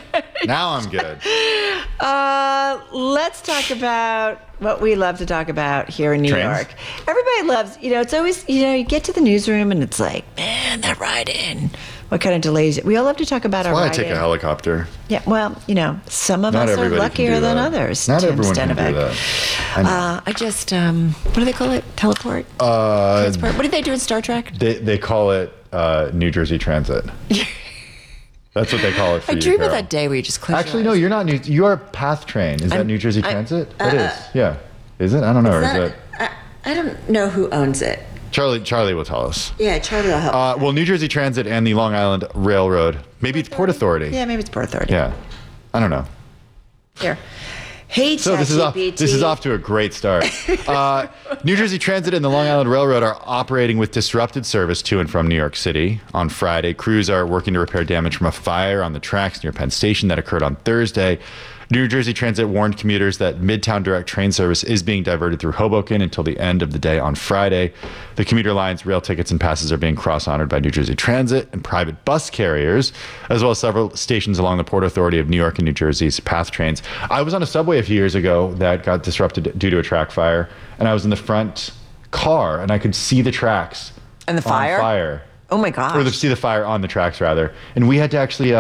Let's talk about what we love to talk about here in New York. Everybody loves, it's always, you get to the newsroom and it's like, man, that ride in. What kind of delays? We all love to talk about our ride in. That's why I take a helicopter. Yeah, well, some of us are luckier than others. Not Tim everyone Stenovec. can do that. I just, what do they call it? Teleport? Transport? What do they do in Star Trek? They call it New Jersey Transit. That's what they call it for I you, dream of Carol. that day where you just close Actually, your eyes. no, you're not. You are Path Train. Is that New Jersey Transit? It is. Yeah. Is it? I don't know. Is it? I don't know who owns it. Charlie will tell us. Yeah, Charlie will help. Well, New Jersey Transit and the Long Island Railroad. Maybe it's Port Authority. Yeah, maybe it's Port Authority. Yeah. I don't know. Here. Hey, so this is off to a great start. New Jersey Transit and the Long Island Railroad are operating with disrupted service to and from New York City. On Friday, crews are working to repair damage from a fire on the tracks near Penn Station that occurred on Thursday. New Jersey Transit warned commuters that Midtown Direct train service is being diverted through Hoboken until the end of the day on Friday. The commuter lines, rail tickets, and passes are being cross-honored by New Jersey Transit and private bus carriers, as well as several stations along the Port Authority of New York and New Jersey's PATH trains. I was on a subway a few years ago that got disrupted due to a track fire, and I was in the front car, and I could see the tracks and the fire? On fire. Oh, my gosh. Or see the fire on the tracks, rather. And we had to actually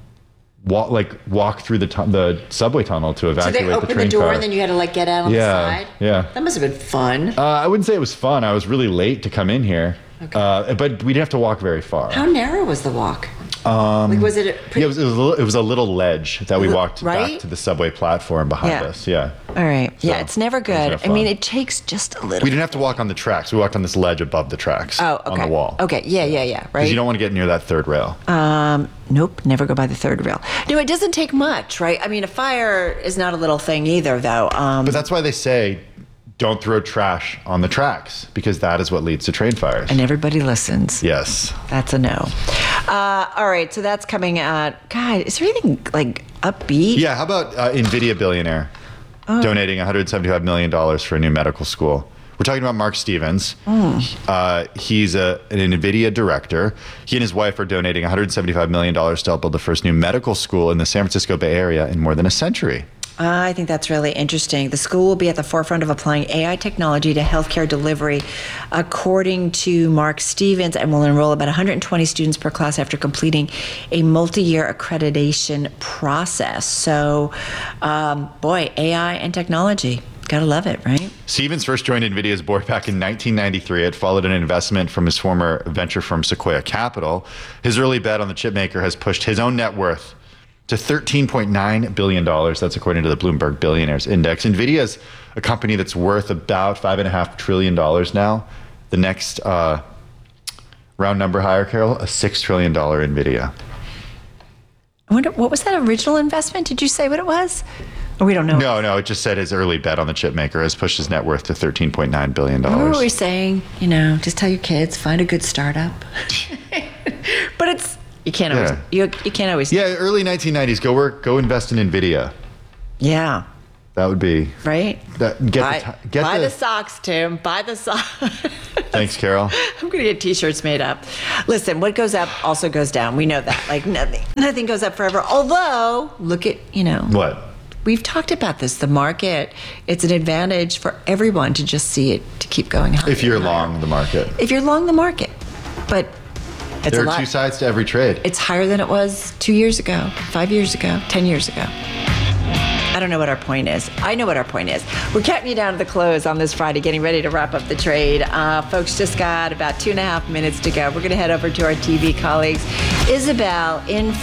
walk through the subway tunnel to evacuate the train car. So they opened the door and then you had to get out on the side? Yeah. That must have been fun. I wouldn't say it was fun. I was really late to come in here. Okay. But we didn't have to walk very far. How narrow was the walk? Was it it was a little ledge that we walked back to the subway platform behind us. Yeah. All right. So, it's never good. I mean, it takes just a little. We didn't have to walk on the tracks. We walked on this ledge above the tracks. Oh, okay. On the wall. Okay. Yeah. Right. Because you don't want to get near that third rail. Nope. Never go by the third rail. No, it doesn't take much, right? I mean, a fire is not a little thing either, though. But that's why they say don't throw trash on the tracks, because that is what leads to train fires. And everybody listens. Yes. That's a no. All right, so that's coming out. God, is there anything upbeat? Yeah, how about NVIDIA billionaire donating $175 million for a new medical school, We're talking about Mark Stevens. He's an NVIDIA director. He and his wife are donating $175 million to help build the first new medical school in the San Francisco Bay Area in more than a century. I think that's really interesting. The school will be at the forefront of applying AI technology to healthcare delivery, according to Mark Stevens, and will enroll about 120 students per class after completing a multi-year accreditation process. So, AI and technology. Gotta love it, right? Stevens first joined NVIDIA's board back in 1993. It followed an investment from his former venture firm Sequoia Capital. His early bet on the chipmaker has pushed his own net worth to $13.9 billion. That's according to the Bloomberg Billionaires Index. NVIDIA is a company that's worth about $5.5 trillion now. The next round number higher, Carol, a $6 trillion NVIDIA. I wonder, what was that original investment? Did you say what it was? Or we don't know. No, it just said his early bet on the chipmaker has pushed his net worth to $13.9 billion. Remember what we were saying? Just tell your kids, find a good startup. But it's, you can't always, you can't always. Yeah, early 1990s, go invest in NVIDIA. Yeah. That would be. Right? Buy the socks, Tim. Buy the socks. Thanks, Carol. I'm going to get t-shirts made up. Listen, what goes up also goes down. We know that. Like nothing goes up forever. Although, look at, What? We've talked about this. The market, it's an advantage for everyone to just see it, to keep going higher. If you're long the market. If you're long the market. But it's there are two sides to every trade. It's higher than it was 2 years ago, 5 years ago, 10 years ago. I don't know what our point is. I know what our point is. We're counting you down to the close on this Friday, getting ready to wrap up the trade. Folks, just got about 2.5 minutes to go. We're going to head over to our TV colleagues. Isabel in